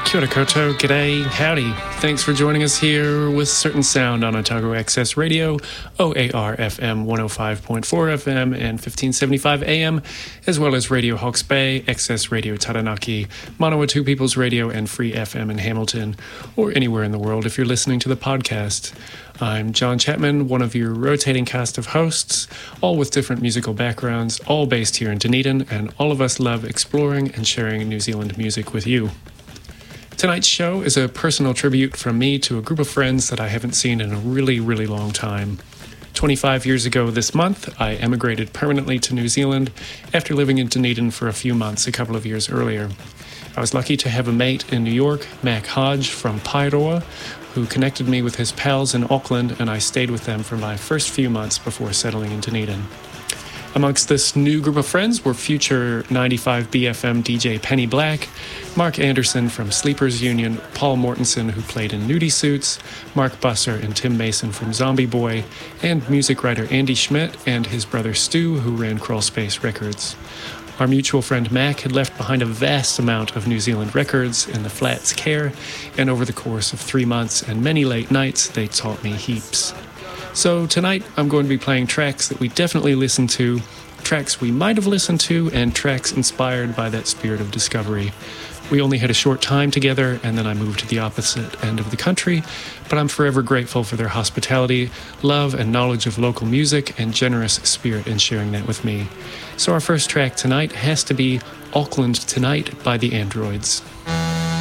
Kia ora koutou, g'day, howdy. Thanks for joining us here with Certain Sound on Otago Access Radio, OAR FM 105.4 FM and 1575 AM, as well as Radio Hawke's Bay, Access Radio Taranaki, Manawatu People's Radio, and Free FM in Hamilton, or anywhere in the world if you're listening to the podcast. I'm John Chapman, one of your rotating cast of hosts, all with different musical backgrounds, all based here in Dunedin, and all of us love exploring and sharing New Zealand music with you. Tonight's show is a personal tribute from me to a group of friends that I haven't seen in a really, really long time. 25 years ago this month, I emigrated permanently to New Zealand after living in Dunedin for a few months a couple of years earlier. I was lucky to have a mate in New York, Mac Hodge from Paeroa, who connected me with his pals in Auckland, and I stayed with them for my first few months before settling in Dunedin. Amongst this new group of friends were future 95 BFM DJ Penny Black, Mark Anderson from Sleepers Union, Paul Mortensen, who played in Nudie Suits, Mark Busser and Tim Mason from Zombie Boy, and music writer Andy Schmidt and his brother Stu, who ran Crawlspace Records. Our mutual friend Mac had left behind a vast amount of New Zealand records in the Flats care, and over the course of 3 months and many late nights, they taught me heaps. So tonight I'm going to be playing tracks that we definitely listened to, tracks we might have listened to, and tracks inspired by that spirit of discovery. We only had a short time together, and then I moved to the opposite end of the country, but I'm forever grateful for their hospitality, love, and knowledge of local music, and generous spirit in sharing that with me. So our first track tonight has to be Auckland Tonight by the Androids.